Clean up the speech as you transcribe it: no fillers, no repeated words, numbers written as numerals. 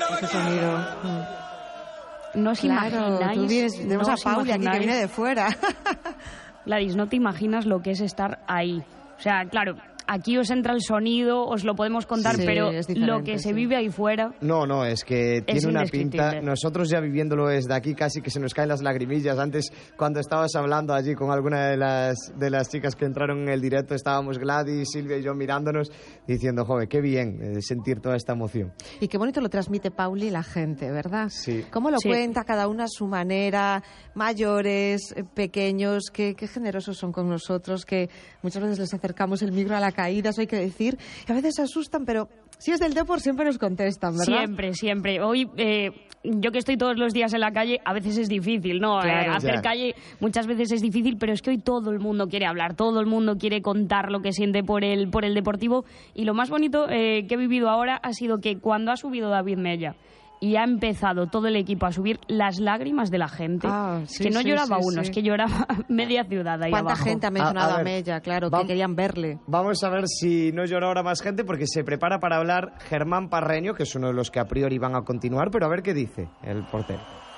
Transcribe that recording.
ese sonido. No os imagináis. Tenemos a Pauli aquí que viene de fuera. Gladys, no te imaginas lo que es estar ahí. O sea, claro, aquí os entra el sonido, os lo podemos contar, sí, pero lo que se vive ahí fuera... No, es que tiene una pinta... Nosotros ya viviéndolo desde aquí casi que se nos caen las lagrimillas. Antes, cuando estabas hablando allí con alguna de las chicas que entraron en el directo, estábamos Gladys, Silvia y yo mirándonos, diciendo, joder, qué bien sentir toda esta emoción. Y qué bonito lo transmite Pauli la gente, ¿verdad? Sí. Cómo lo cuenta cada una a su manera, mayores, pequeños, qué generosos son con nosotros, que muchas veces les acercamos el micro a la caída, eso hay que decir, que a veces se asustan, pero si es del Depor siempre nos contestan, ¿verdad? Siempre. Hoy, yo que estoy todos los días en la calle, a veces es difícil, ¿no? Claro, hacer calle muchas veces es difícil, pero es que hoy todo el mundo quiere hablar, todo el mundo quiere contar lo que siente por el Deportivo, y lo más bonito que he vivido ahora ha sido que cuando ha subido David Mella y ha empezado todo el equipo a subir, las lágrimas de la gente, que no lloraba uno, es que lloraba media ciudad ahí ¿Cuánta abajo? gente ha mencionado a Mella? Claro, que querían verle. Vamos a ver si no llora ahora más gente, porque se prepara para hablar Germán Parreño, que es uno de los que a priori van a continuar, pero a ver qué dice el portero.